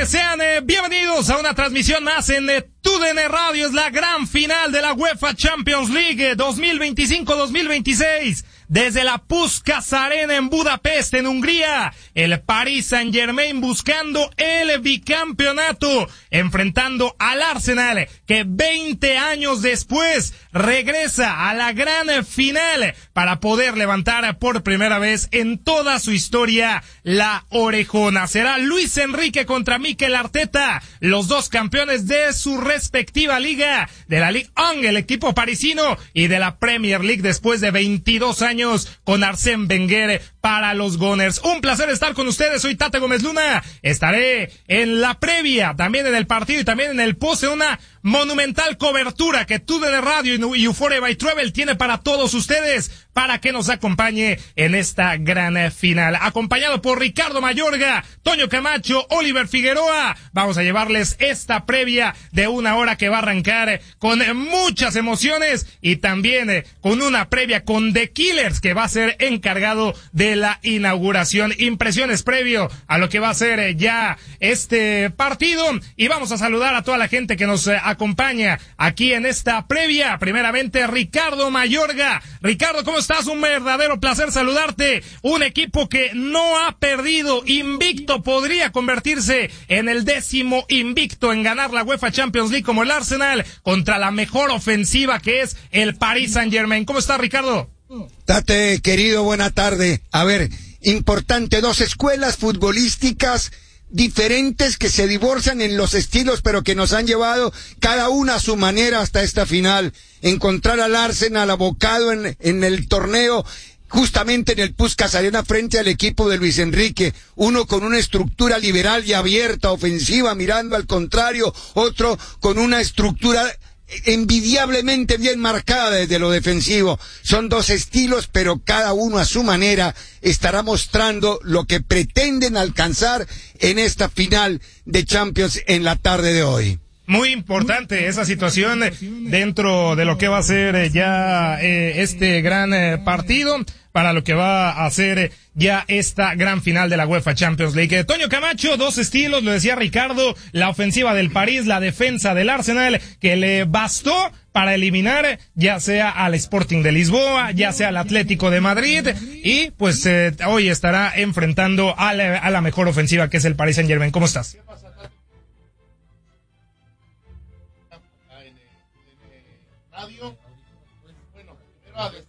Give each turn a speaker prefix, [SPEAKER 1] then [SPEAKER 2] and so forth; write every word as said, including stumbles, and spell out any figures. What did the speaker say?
[SPEAKER 1] noches, sean eh, bienvenidos a una transmisión más en eh, T U D N Radio. Es la gran final de la UEFA Champions League dos mil veinticinco dos mil veintiséis. Desde la Puskás Arena en Budapest, en Hungría, el Paris Saint-Germain buscando el bicampeonato, enfrentando al Arsenal, que veinte años después regresa a la gran final para poder levantar por primera vez en toda su historia la orejona. Será Luis Enrique contra Mikel Arteta, los dos campeones de su respectiva liga, de la Ligue uno, el equipo parisino, y de la Premier League después de veintidós años con Arsène Wenger para los Gunners. Un placer estar con ustedes. Soy Tate Gómez Luna. Estaré en la previa, también en el partido y también en el post, en una monumental cobertura que T U D N Radio y Euphoria by Travel tiene para todos ustedes, para que nos acompañe en esta gran final. Acompañado por Ricardo Mayorga, Toño Camacho, Oliver Figueroa. Vamos a llevarles esta previa de una hora que va a arrancar con muchas emociones y también con una previa con The Killers, que va a ser encargado de la inauguración. Impresiones previo a lo que va a ser ya este partido, y vamos a saludar a toda la gente que nos acompaña aquí en esta previa. Primeramente, Ricardo Mayorga. Ricardo, ¿cómo estás? Un verdadero placer saludarte. Un equipo que no ha perdido, invicto, podría convertirse en el décimo invicto en ganar la UEFA Champions League, como el Arsenal, contra la mejor ofensiva que es el Paris Saint-Germain. ¿Cómo estás, Ricardo?
[SPEAKER 2] Tate, querido, buena tarde. A ver, importante, dos escuelas futbolísticas diferentes que se divorcian en los estilos, pero que nos han llevado cada una a su manera hasta esta final. Encontrar al Arsenal abocado en, en el torneo, justamente en el Puskás Arena, frente al equipo de Luis Enrique, uno con una estructura liberal y abierta, ofensiva, mirando al contrario, otro con una estructura envidiablemente bien marcada desde lo defensivo. Son dos estilos, pero cada uno a su manera estará mostrando lo que pretenden alcanzar en esta final de Champions en la tarde de hoy.
[SPEAKER 1] Muy importante esa situación dentro de lo que va a ser ya eh, este gran eh, partido, para lo que va a ser ya esta gran final de la UEFA Champions League. Toño Camacho, dos estilos, lo decía Ricardo, la ofensiva del París, la defensa del Arsenal, que le bastó para eliminar ya sea al Sporting de Lisboa, ya sea al Atlético de Madrid, y pues eh, hoy estará enfrentando a la, a la mejor ofensiva, que es el Paris Saint-Germain. ¿Cómo estás?
[SPEAKER 3] Radio, bueno, primero a